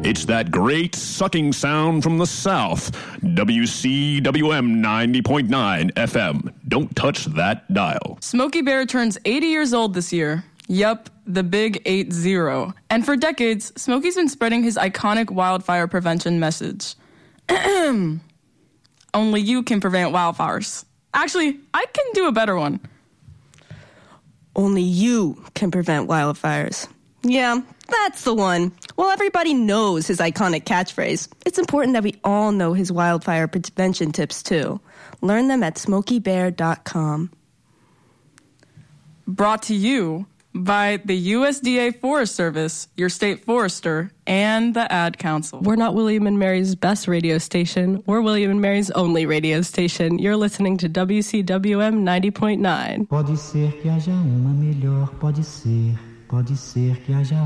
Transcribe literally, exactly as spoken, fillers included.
It's that great sucking sound from the south. W C W M ninety point nine F M. Don't touch that dial. Smokey Bear turns eighty years old this year. Yup, the big eight zero. And for decades, Smokey's been spreading his iconic wildfire prevention message. Only you can prevent wildfires. Actually, I can do a better one. Only you can prevent wildfires. Yeah, that's the one. Well, everybody knows his iconic catchphrase. It's important that we all know his wildfire prevention tips, too. Learn them at smokey bear dot com. Brought to you by the U S D A Forest Service, your state forester, and the Ad Council. We're not William and Mary's best radio station. We're William and Mary's only radio station. You're listening to W C W M ninety point nine. Pode ser que haja uma melhor, pode ser, pode ser que haja